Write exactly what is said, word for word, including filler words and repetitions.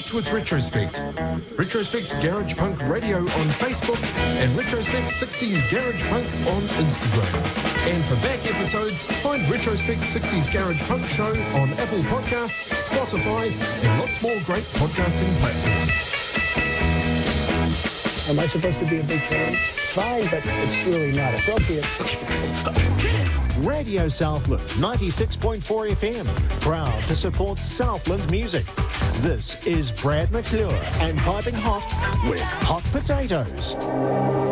Connect with Retrospect. Retrospect's Garage Punk Radio on Facebook and Retrospect sixties Garage Punk on Instagram. And for back episodes, find Retrospect sixties Garage Punk Show on Apple Podcasts, Spotify, and lots more great podcasting platforms. Am I supposed to be a big fan? It's fine, but it's really not appropriate. Radio Southland, ninety-six point four F M, proud to support Southland music. This is Brad McClure and Piping Hot with Hot Potatoes.